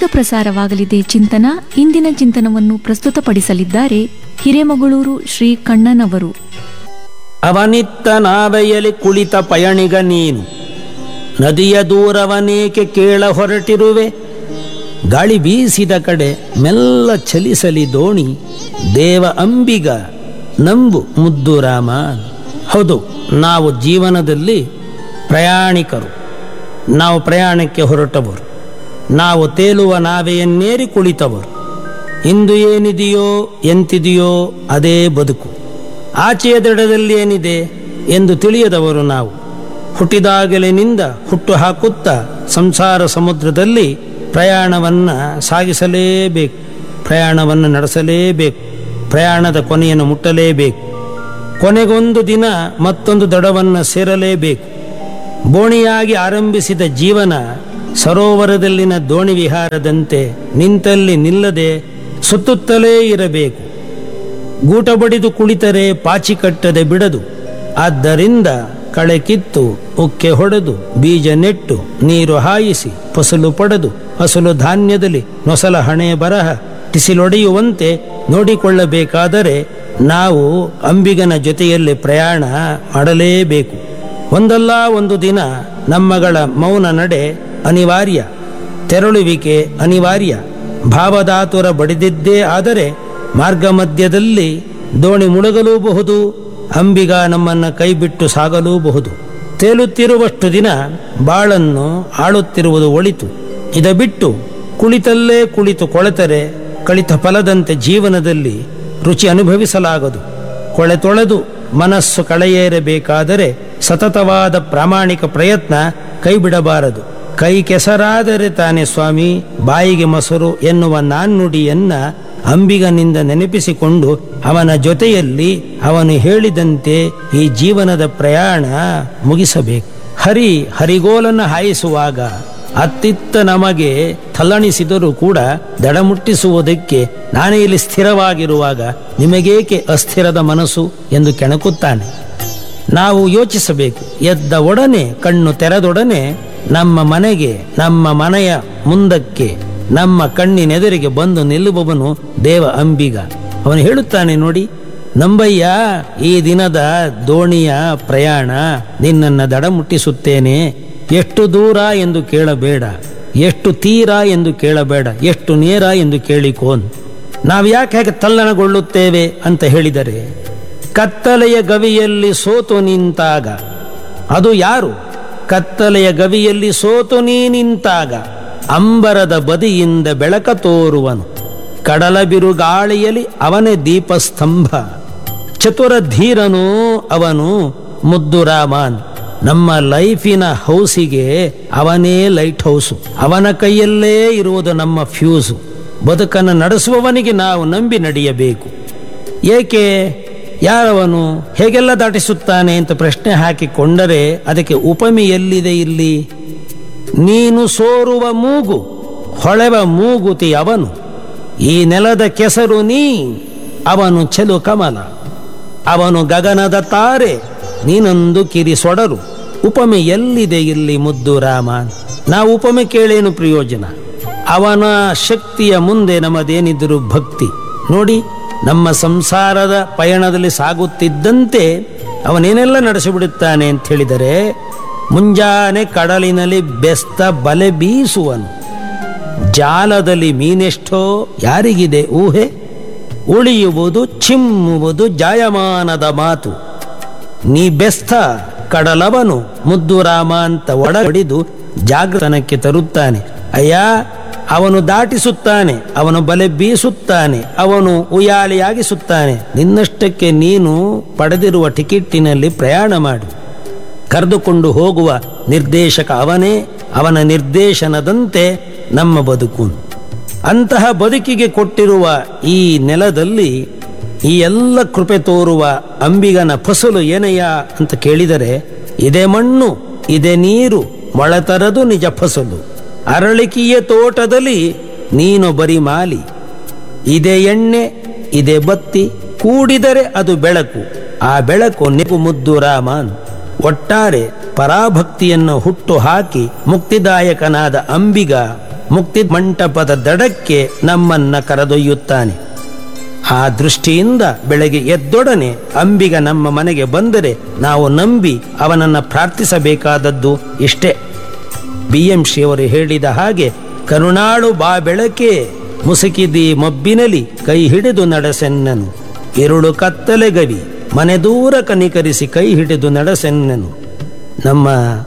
ಇದೀಗ ಪ್ರಸಾರವಾಗಲಿದೆ ಚಿಂತನ. ಇಂದಿನ ಚಿಂತನವನ್ನು ಪ್ರಸ್ತುತಪಡಿಸಲಿದ್ದಾರೆ ಹಿರೇಮಗಳೂರು ಶ್ರೀ ಕಣ್ಣನವರು. ಅವನಿತ್ತ ನಾವೆಯಲಿ ಕುಳಿತ ಪಯಣಿಗ ನೀನು, ನದಿಯ ದೂರವನೇಕೆ ಕೇಳ ಹೊರಟಿರುವೆ. ಗಾಳಿ ಬೀಸಿದ ಕಡೆ ಮೆಲ್ಲ ಚಲಿಸಲಿ ದೋಣಿ, ದೇವ ಅಂಬಿಗ ನಂಬು ಮುದ್ದು ರಾಮ. ಹೌದು, ನಾವು ಜೀವನದಲ್ಲಿ ಪ್ರಯಾಣಿಕರು, ನಾವು ಪ್ರಯಾಣಕ್ಕೆ ಹೊರಟವರು, ನಾವು ತೇಲುವ ನಾವೆಯನ್ನೇರಿ ಕುಳಿತವರು. ಇಂದು ಏನಿದೆಯೋ ಎಂತಿದೆಯೋ ಅದೇ ಬದುಕು, ಆಚೆಯ ದಡದಲ್ಲಿ ಏನಿದೆ ಎಂದು ತಿಳಿಯದವರು ನಾವು. ಹುಟ್ಟಿದಾಗಲಿನಿಂದ ಹುಟ್ಟು ಹಾಕುತ್ತಾ ಸಂಸಾರ ಸಮುದ್ರದಲ್ಲಿ ಪ್ರಯಾಣವನ್ನು ಸಾಗಿಸಲೇಬೇಕು, ಪ್ರಯಾಣವನ್ನು ನಡೆಸಲೇಬೇಕು, ಪ್ರಯಾಣದ ಕೊನೆಯನ್ನು ಮುಟ್ಟಲೇಬೇಕು. ಕೊನೆಗೊಂದು ದಿನ ಮತ್ತೊಂದು ದಡವನ್ನು ಸೇರಲೇಬೇಕು. ಬೋಣಿಯಾಗಿ ಆರಂಭಿಸಿದ ಜೀವನ ಸರೋವರದಲ್ಲಿನ ದೋಣಿ ವಿಹಾರದಂತೆ ನಿಂತಲ್ಲಿ ನಿಲ್ಲದೆ ಸುತ್ತುತ್ತಲೇ ಇರಬೇಕು. ಗೂಟ ಬಡಿದು ಕುಳಿತರೆ ಪಾಚಿ ಕಟ್ಟದೆ ಬಿಡದು. ಆದ್ದರಿಂದ ಕಳೆ ಕಿತ್ತು ಉಕ್ಕೆ ಹೊಡೆದು ಬೀಜ ನೆಟ್ಟು ನೀರು ಹಾಯಿಸಿ ಫಸಲು ಪಡೆದು ಹಸಲು ಧಾನ್ಯದಲ್ಲಿ ನೊಸಲ ಹಣೆ ಬರಹ ಟಿಸಿಲೊಡೆಯುವಂತೆ ನೋಡಿಕೊಳ್ಳಬೇಕಾದರೆ ನಾವು ಅಂಬಿಗನ ಜೊತೆಯಲ್ಲಿ ಪ್ರಯಾಣ ಮಾಡಲೇಬೇಕು. ಒಂದಲ್ಲ ಒಂದು ದಿನ ನಮ್ಮಗಳ ಮೌನ ನಡೆ ಅನಿವಾರ್ಯ, ತೆರಳುವಿಕೆ ಅನಿವಾರ್ಯ. ಭಾವದಾತುರ ಬಡಿದಿದ್ದೇ ಆದರೆ ಮಾರ್ಗ ಮಧ್ಯದಲ್ಲಿ ದೋಣಿ ಮುಳುಗಲೂಬಹುದು, ಅಂಬಿಗ ನಮ್ಮನ್ನು ಕೈಬಿಟ್ಟು ಸಾಗಲೂಬಹುದು. ತೇಲುತ್ತಿರುವಷ್ಟು ದಿನ ಬಾಳನ್ನು ಆಳುತ್ತಿರುವುದು ಒಳಿತು. ಇದ ಬಿಟ್ಟು ಕುಳಿತಲ್ಲೇ ಕುಳಿತು ಕೊಳೆತರೆ ಕಳಿತ ಫಲದಂತೆ ಜೀವನದಲ್ಲಿ ರುಚಿ ಅನುಭವಿಸಲಾಗದು. ಕೊಳೆ ತೊಳೆದು ಮನಸ್ಸು ಕಳೆಯೇರಬೇಕಾದರೆ ಸತತವಾದ ಪ್ರಾಮಾಣಿಕ ಪ್ರಯತ್ನ ಕೈಬಿಡಬಾರದು. ಕೈ ಕೆಸರಾದರೆ ತಾನೇ ಸ್ವಾಮಿ ಬಾಯಿಗೆ ಮೊಸರು ಎನ್ನುವ ನಾಣ್ಣುಡಿಯನ್ನ ಅಂಬಿಗನಿಂದ ನೆನಪಿಸಿಕೊಂಡು ಅವನ ಜೊತೆಯಲ್ಲಿ ಅವನು ಹೇಳಿದಂತೆ ಈ ಜೀವನದ ಪ್ರಯಾಣ ಮುಗಿಸಬೇಕು. ಹರಿಗೋಲನ್ನು ಹಾಯಿಸುವಾಗ ಅತ್ತಿತ್ತ ನಮಗೆ ಥಲ್ಲಣಿಸಿದರೂ ಕೂಡ ದಡ ಮುಟ್ಟಿಸುವುದಕ್ಕೆ ನಾನೇ ಇಲ್ಲಿ ಸ್ಥಿರವಾಗಿರುವಾಗ ನಿಮಗೇಕೆ ಅಸ್ಥಿರದ ಮನಸ್ಸು ಎಂದು ಕೆಣಕುತ್ತಾನೆ. ನಾವು ಯೋಚಿಸಬೇಕು. ಎದ್ದ ಒಡನೆ ಕಣ್ಣು ತೆರೆದೊಡನೆ ನಮ್ಮ ಮನೆಗೆ, ನಮ್ಮ ಮನೆಯ ಮುಂದಕ್ಕೆ, ನಮ್ಮ ಕಣ್ಣಿನೆದುರಿಗೆ ಬಂದು ನಿಲ್ಲುವವನು ದೇವ ಅಂಬಿಗ. ಅವನು ಹೇಳುತ್ತಾನೆ, ನೋಡಿ ನಂಬಯ್ಯ, ಈ ದಿನದ ದೋಣಿಯ ಪ್ರಯಾಣ ನಿನ್ನನ್ನು ದಡ ಮುಟ್ಟಿಸುತ್ತೇನೆ. ಎಷ್ಟು ದೂರ ಎಂದು ಕೇಳಬೇಡ, ಎಷ್ಟು ತೀರ ಎಂದು ಕೇಳಬೇಡ, ಎಷ್ಟು ನೇರ ಎಂದು ಕೇಳಿಕೋನ್. ನಾವು ಯಾಕೆ ಹೇಗೆ ತಲ್ಲಣಗೊಳ್ಳುತ್ತೇವೆ ಅಂತ ಹೇಳಿದರೆ, ಕತ್ತಲೆಯ ಗವಿಯಲ್ಲಿ ಸೋತು ನಿಂತಾಗ, ಅದು ಯಾರು? ಕತ್ತಲೆಯ ಗವಿಯಲ್ಲಿ ಸೋತು ನೀ ನಿಂತಾಗ ಅಂಬರದ ಬದಿಯಿಂದ ಬೆಳಕ ತೋರುವನು. ಕಡಲ ಬಿರುಗಾಳಿಯಲ್ಲಿ ಅವನೇ ದೀಪಸ್ತಂಭ. ಚತುರ ಧೀರನು ಅವನು ಮುದ್ದು ರಾಮನ್. ನಮ್ಮ ಲೈಫಿನ ಹೌಸಿಗೆ ಅವನೇ ಲೈಟ್ ಹೌಸು. ಅವನ ಕೈಯಲ್ಲೇ ಇರುವುದು ನಮ್ಮ ಫ್ಯೂಸು. ಬದುಕನ್ನು ನಡೆಸುವವನಿಗೆ ನಾವು ನಂಬಿ ನಡೆಯಬೇಕು. ಏಕೆ, ಯಾರವನು, ಹೇಗೆಲ್ಲ ದಾಟಿಸುತ್ತಾನೆ ಅಂತ ಪ್ರಶ್ನೆ ಹಾಕಿಕೊಂಡರೆ ಅದಕ್ಕೆ ಉಪಮೆ ಎಲ್ಲಿದೆ ಇಲ್ಲಿ? ನೀನು ಸೋರುವ ಮೂಗು, ಹೊಳೆವ ಮೂಗುತಿ ಅವನು. ಈ ನೆಲದ ಕೆಸರು ನೀ, ಅವನು ಚೆಲು ಕಮಲ. ಅವನು ಗಗನದ ತಾರೆ, ನೀನೊಂದು ಕಿರಿ ಸೊಡರು. ಉಪಮೆ ಎಲ್ಲಿದೆ ಇಲ್ಲಿ ಮುದ್ದು ರಾಮ? ನಾವು ಉಪಮೆ ಕೇಳೇನು ಪ್ರಯೋಜನ? ಅವನ ಶಕ್ತಿಯ ಮುಂದೆ ನಮ್ಮದೇನಿದ್ದರೂ ಭಕ್ತಿ. ನೋಡಿ, ನಮ್ಮ ಸಂಸಾರದ ಪಯಣದಲ್ಲಿ ಸಾಗುತ್ತಿದ್ದಂತೆ ಅವನೇನೆಲ್ಲ ನಡೆಸಿಬಿಡುತ್ತಾನೆ ಅಂತ ಹೇಳಿದರೆ, ಮುಂಜಾನೆ ಕಡಲಿನಲ್ಲಿ ಬೆಸ್ತ ಬಲೆ ಬೀಸುವನು. ಜಾಲದಲ್ಲಿ ಮೀನೆಷ್ಟೋ ಯಾರಿಗಿದೆ ಊಹೆ? ಉಳಿಯುವುದು ಚಿಮ್ಮುವುದು ಜಾಯಮಾನದ ಮಾತು. ನೀ ಬೆಸ್ತ ಕಡಲವನು ಮುದ್ದು ರಾಮ ಅಂತ ಒಡಗಡಿದು ಜಾಗೃತನಕ್ಕೆ ತರುತ್ತಾನೆ. ಅಯ್ಯ, ಅವನು ದಾಟಿಸುತ್ತಾನೆ, ಅವನು ಬಲೆ ಬೀಸುತ್ತಾನೆ, ಅವನು ಉಯ್ಯಾಲೆಯಾಗಿಸುತ್ತಾನೆ. ನಿನ್ನಷ್ಟಕ್ಕೆ ನೀನು ಪಡೆದಿರುವ ಟಿಕೆಟ್ಟಿನಲ್ಲಿ ಪ್ರಯಾಣ ಮಾಡು. ಕರೆದುಕೊಂಡು ಹೋಗುವ ನಿರ್ದೇಶಕ ಅವನೇ. ಅವನ ನಿರ್ದೇಶನದಂತೆ ನಮ್ಮ ಬದುಕು. ಅಂತಹ ಬದುಕಿಗೆ ಕೊಟ್ಟಿರುವ ಈ ನೆಲದಲ್ಲಿ ಈ ಎಲ್ಲ ಕೃಪೆ ತೋರುವ ಅಂಬಿಗನ ಫಸಲು ಏನಯ್ಯ ಅಂತ ಕೇಳಿದರೆ, ಇದೇ ಮಣ್ಣು, ಇದೇ ನೀರು, ಮೊಳತರದು ನಿಜ ಫಸಲು. ಅರಳಿಕೆಯ ತೋಟದಲ್ಲಿ ನೀನು ಬರಿ ಮಾಲಿ. ಇದೇ ಎಣ್ಣೆ, ಇದೇ ಬತ್ತಿ, ಕೂಡಿದರೆ ಅದು ಬೆಳಕು. ಆ ಬೆಳಕು ನೀವು ಮುದ್ದು ರಾಮನ್. ಒಟ್ಟಾರೆ ಪರಾಭಕ್ತಿಯನ್ನು ಹುಟ್ಟು ಹಾಕಿ ಮುಕ್ತಿದಾಯಕನಾದ ಅಂಬಿಗ ಮುಕ್ತಿ ಮಂಟಪದ ದಡಕ್ಕೆ ನಮ್ಮನ್ನ ಕರೆದೊಯ್ಯುತ್ತಾನೆ. ಆ ದೃಷ್ಟಿಯಿಂದ ಬೆಳಗ್ಗೆ ಎದ್ದೊಡನೆ ಅಂಬಿಗ ನಮ್ಮ ಮನೆಗೆ ಬಂದರೆ ನಾವು ನಂಬಿ ಅವನನ್ನು ಪ್ರಾರ್ಥಿಸಬೇಕಾದದ್ದು ಇಷ್ಟೇ. BMC ಅವರು ಹೇಳಿದ ಹಾಗೆ, ಕರುಣಾಳು ಬಾ ಬೆಳಕೆ ಮುಸುಕಿದಿ ಮಬ್ಬಿನಲಿ ಕೈ ಹಿಡಿದು ನಡೆಸೆನ್ನನು, ಇರುಳು ಕತ್ತಲೆಗವಿ ಮನೆ ದೂರ ಕನಿಕರಿಸಿ ಕೈ ಹಿಡಿದು ನಡೆಸೆನ್ನನು. ನಮ್ಮ